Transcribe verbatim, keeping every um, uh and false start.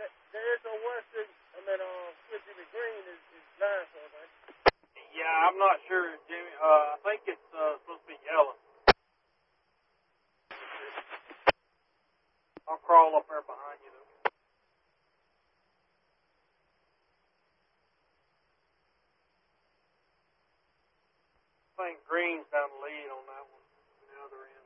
that, there is no Western. I mean, um, Jimmy Green is, is nine for man. Yeah, I'm not sure, Jimmy. Uh, I think it's uh, supposed to be yellow. I'll crawl up there behind you, though. I think Green's down the lead on that one, on the other end.